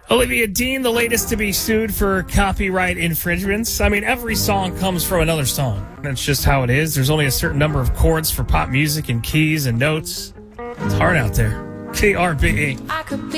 Olivia Dean, the latest to be sued for copyright infringements. I mean, every song comes from another song. That's just how it is. There's only a certain number of chords for pop music and keys and notes. It's hard out there. KRBE.